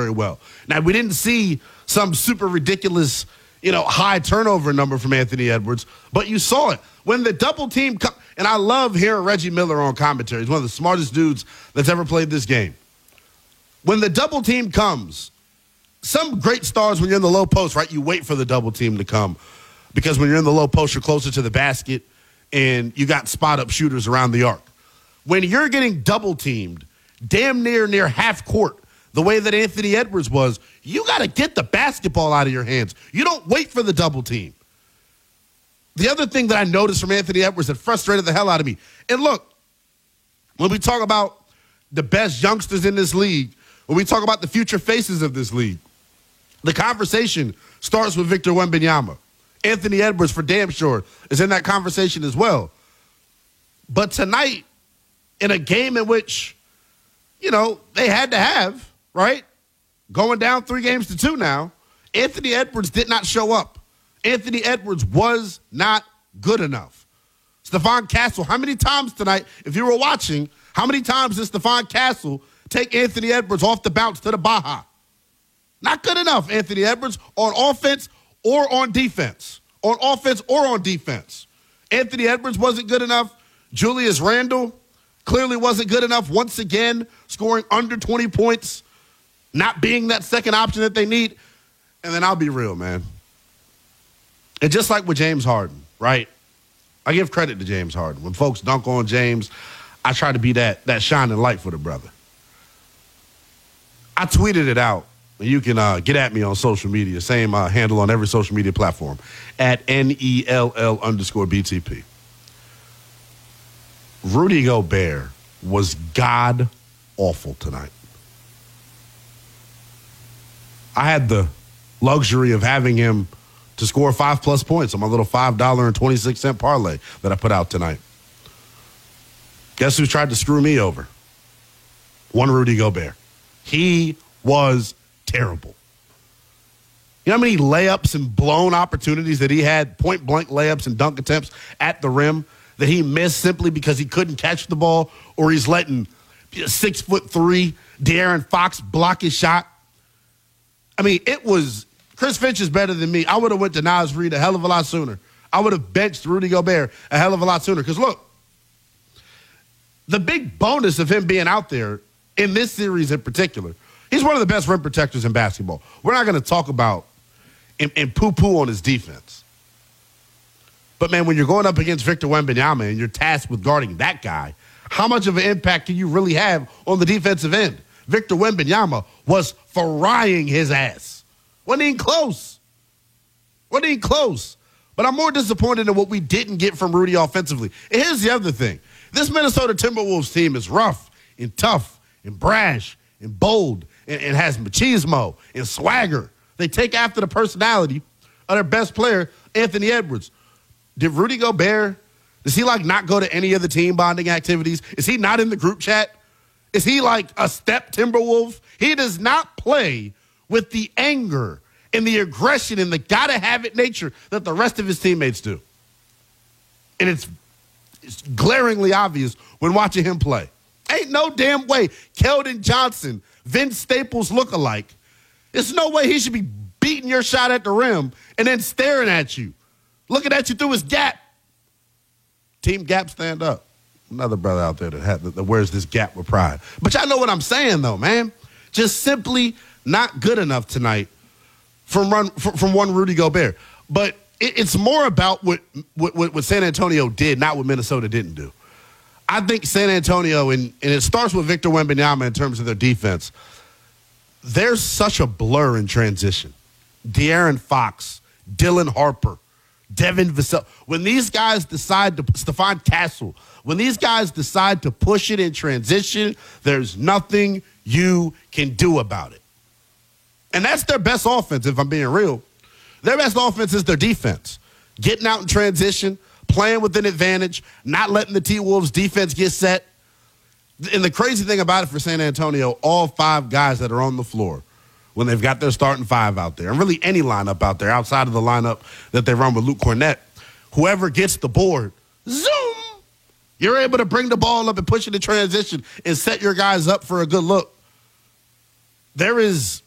very well. Now, we didn't see some super ridiculous, high turnover number from Anthony Edwards, but you saw it. When the double team and I love hearing Reggie Miller on commentary. He's one of the smartest dudes that's ever played this game. When the double team comes, some great stars, when you're in the low post, right, you wait for the double team to come because when you're in the low post, you're closer to the basket and you got spot-up shooters around the arc. When you're getting double teamed, damn near half court, the way that Anthony Edwards was, you got to get the basketball out of your hands. You don't wait for the double team. The other thing that I noticed from Anthony Edwards that frustrated the hell out of me, and look, when we talk about the best youngsters in this league, when we talk about the future faces of this league, the conversation starts with Victor Wembanyama. Anthony Edwards, for damn sure, is in that conversation as well. But tonight, in a game in which, they had to have, right? Going down 3-2 now, Anthony Edwards did not show up. Anthony Edwards was not good enough. Stephon Castle, how many times tonight, if you were watching, how many times did Stephon Castle take Anthony Edwards off the bounce to the Baja? Not good enough, Anthony Edwards, on offense or on defense. On offense or on defense. Anthony Edwards wasn't good enough. Julius Randle clearly wasn't good enough. Once again, scoring under 20 points, not being that second option that they need. And then I'll be real, man. And just like with James Harden, right? I give credit to James Harden. When folks dunk on James, I try to be that shining light for the brother. I tweeted it out. You can get at me on social media. Same handle on every social media platform. At NELL_BTP. Rudy Gobert was god-awful tonight. I had the luxury of having him to score 5+ points on my little $5.26 parlay that I put out tonight. Guess who tried to screw me over? One Rudy Gobert. He was terrible. You know how many layups and blown opportunities that he had, point-blank layups and dunk attempts at the rim that he missed simply because he couldn't catch the ball or he's letting 6'3" De'Aaron Fox block his shot? I mean, it was – Chris Finch is better than me. I would have went to Naz Reid a hell of a lot sooner. I would have benched Rudy Gobert a hell of a lot sooner. Because, look, the big bonus of him being out there in this series in particular, he's one of the best rim protectors in basketball. We're not going to talk about and poo-poo on his defense. But, man, when you're going up against Victor Wembanyama and you're tasked with guarding that guy, how much of an impact can you really have on the defensive end? Victor Wembanyama was frying his ass. Wasn't even close. Wasn't even close. But I'm more disappointed in what we didn't get from Rudy offensively. And here's the other thing. This Minnesota Timberwolves team is rough and tough and brash and bold and has machismo and swagger. They take after the personality of their best player, Anthony Edwards. Did Rudy Gobert, does he not go to any of the team bonding activities? Is he not in the group chat? Is he like a step Timberwolf? He does not play with the anger and the aggression and the gotta-have-it nature that the rest of his teammates do. And it's glaringly obvious when watching him play. Ain't no damn way Keldon Johnson, Vince Staples lookalike, there's no way he should be beating your shot at the rim and then staring at you, looking at you through his gap. Team Gap, stand up. Another brother out there that wears this gap with pride. But y'all know what I'm saying, though, man. Just simply not good enough tonight from one Rudy Gobert. But it's more about what San Antonio did, not what Minnesota didn't do. I think San Antonio, and it starts with Victor Wembanyama in terms of their defense, there's such a blur in transition. De'Aaron Fox, Dylan Harper, Devin Vassell. When these guys decide to – Stephon Castle. When these guys decide to push it in transition, there's nothing you can do about it. And that's their best offense, if I'm being real. Their best offense is their defense. Getting out in transition, playing with an advantage, not letting the T-Wolves defense get set. And the crazy thing about it for San Antonio, all 5 guys that are on the floor when they've got their starting 5 out there, and really any lineup out there outside of the lineup that they run with Luke Cornett, whoever gets the board, zoom, you're able to bring the ball up and push it in transition and set your guys up for a good look. There is